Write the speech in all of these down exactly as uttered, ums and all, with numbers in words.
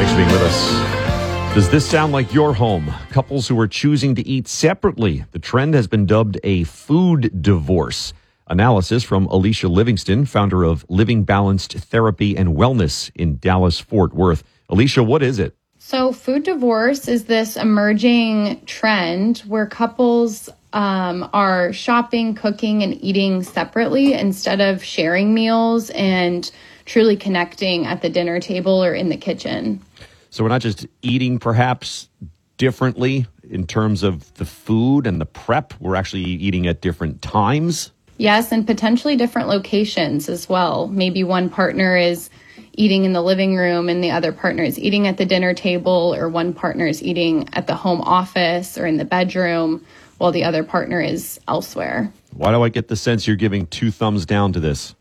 Thanks for being with us. Does this sound like your home? Couples who are choosing to eat separately. The trend has been dubbed a food divorce. Analysis from Alicia Livingston, founder of Living Balanced Therapy and Wellness in Dallas, Fort Worth. Alicia, what is it? So food divorce is this emerging trend where couples um, are shopping, cooking, and eating separately instead of sharing meals and truly connecting at the dinner table or in the kitchen. So we're not just eating perhaps differently in terms of the food and the prep. We're actually eating at different times. Yes, and potentially different locations as well. Maybe one partner is eating in the living room and the other partner is eating at the dinner table, or one partner is eating at the home office or in the bedroom while the other partner is elsewhere. Why do I get the sense you're giving two thumbs down to this?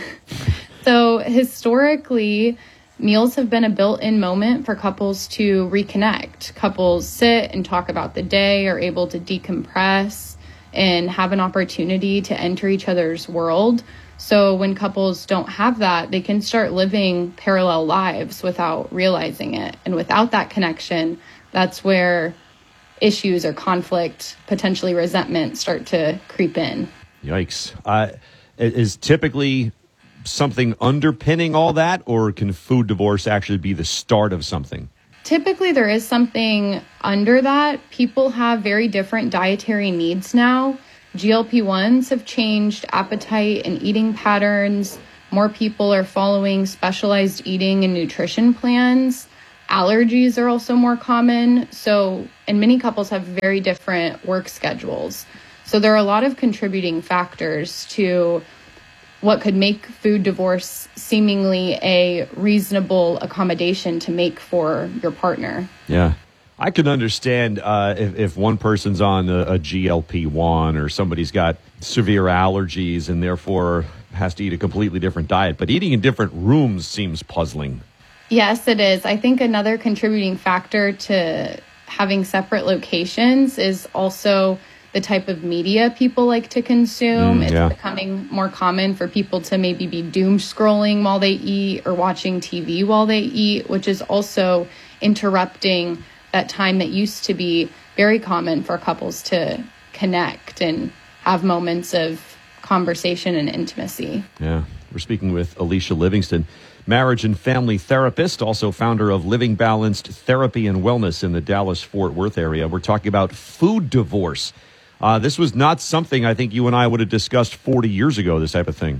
So historically, meals have been a built-in moment for couples to reconnect. Couples sit and talk about the day, are able to decompress and have an opportunity to enter each other's world. So when couples don't have that, they can start living parallel lives without realizing it. And without that connection, that's where issues or conflict, potentially resentment, start to creep in. Yikes. Uh, is typically something underpinning all that, or can food divorce actually be the start of something? Typically, there is something under that. People have very different dietary needs now. G L P ones have changed appetite and eating patterns. More people are following specialized eating and nutrition plans. Allergies are also more common. So, and many couples have very different work schedules. So there are a lot of contributing factors to what could make food divorce seemingly a reasonable accommodation to make for your partner. Yeah. I can understand uh, if, if one person's on a, a G L P one or somebody's got severe allergies and therefore has to eat a completely different diet. But eating in different rooms seems puzzling. Yes, it is. I think another contributing factor to having separate locations is also the type of media people like to consume. Mm, it's yeah. becoming more common for people to maybe be doom scrolling while they eat or watching T V while they eat, which is also interrupting that time that used to be very common for couples to connect and have moments of conversation and intimacy. Yeah. We're speaking with Alicia Livingston, marriage and family therapist, also founder of Living Balanced Therapy and Wellness in the Dallas-Fort Worth area. We're talking about food divorce. Uh, this was not something I think you and I would have discussed forty years ago, this type of thing.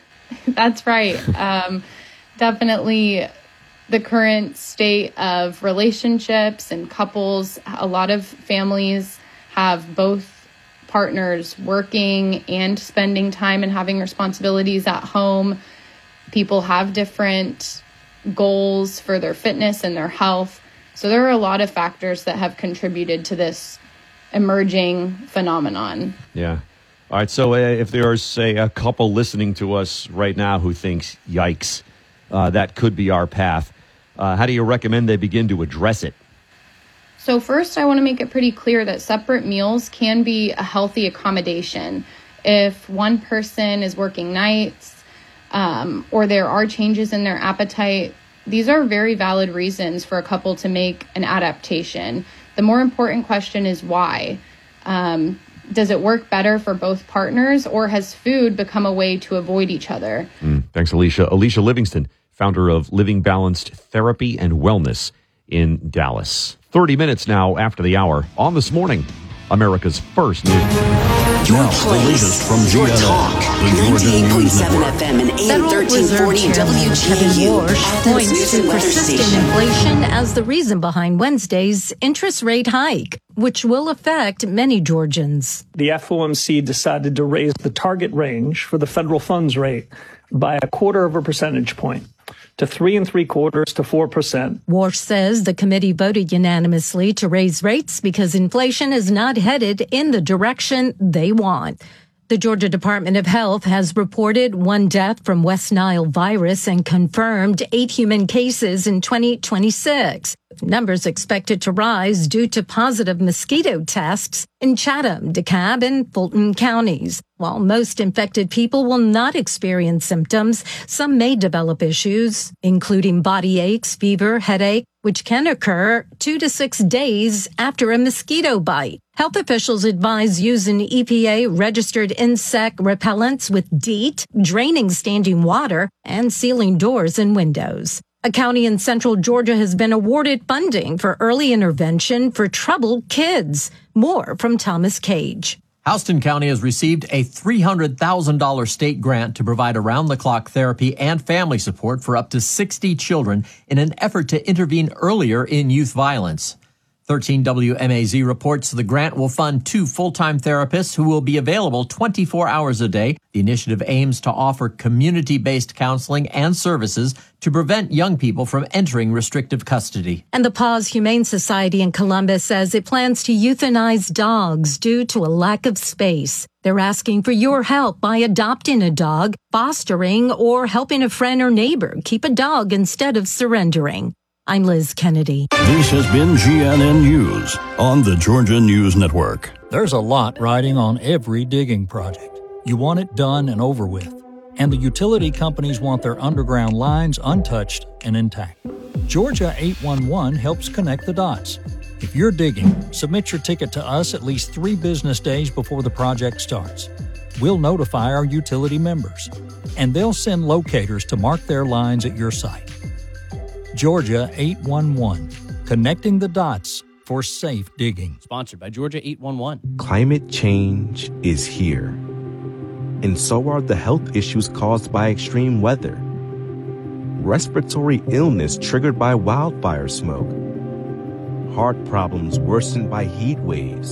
That's right. Um, definitely the current state of relationships and couples. A lot of families have both partners working and spending time and having responsibilities at home. People have different goals for their fitness and their health. So there are a lot of factors that have contributed to this emerging phenomenon. Yeah. All right. So uh, if there's, say, a couple listening to us right now who thinks, yikes, uh, that could be our path, uh, how do you recommend they begin to address it? So first, I want to make it pretty clear that separate meals can be a healthy accommodation. If one person is working nights um, or there are changes in their appetite, these are very valid reasons for a couple to make an adaptation. The more important question is why. Um, does it work better for both partners, or has food become a way to avoid each other? Mm, thanks, Alicia. Alicia Livingston, founder of Living Balanced Therapy and Wellness in Dallas. thirty minutes now after the hour on This Morning, America's first news. Your now, place, the latest from G L O, ninety-eight point seven F M and A M thirteen forty W G U, points to persistent inflation as the reason behind Wednesday's interest rate hike, which will affect many Georgians. The F O M C decided to raise the target range for the federal funds rate by a quarter of a percentage point to three and three quarters to four percent. Walsh says the committee voted unanimously to raise rates because inflation is not headed in the direction they want. The Georgia Department of Health has reported one death from West Nile virus and confirmed eight human cases in twenty twenty-six. Numbers expected to rise due to positive mosquito tests in Chatham, DeKalb, and Fulton counties. While most infected people will not experience symptoms, some may develop issues, including body aches, fever, headache, which can occur two to six days after a mosquito bite. Health officials advise using E P A-registered insect repellents with DEET, draining standing water, and sealing doors and windows. A county in central Georgia has been awarded funding for early intervention for troubled kids. More from Thomas Cage. Houston County has received a three hundred thousand dollars state grant to provide around-the-clock therapy and family support for up to sixty children in an effort to intervene earlier in youth violence. thirteen W M A Z reports the grant will fund two full-time therapists who will be available twenty-four hours a day. The initiative aims to offer community-based counseling and services to prevent young people from entering restrictive custody. And the Paws Humane Society in Columbus says it plans to euthanize dogs due to a lack of space. They're asking for your help by adopting a dog, fostering, or helping a friend or neighbor keep a dog instead of surrendering. I'm Liz Kennedy. This has been G N N News on the Georgia News Network. There's a lot riding on every digging project. You want it done and over with. And the utility companies want their underground lines untouched and intact. Georgia eight one one helps connect the dots. If you're digging, submit your ticket to us at least three business days before the project starts. We'll notify our utility members, and they'll send locators to mark their lines at your site. Georgia eight one one, connecting the dots for safe digging. Sponsored by Georgia eight one one. Climate change is here, and so are the health issues caused by extreme weather. Respiratory illness triggered by wildfire smoke. Heart problems worsened by heat waves.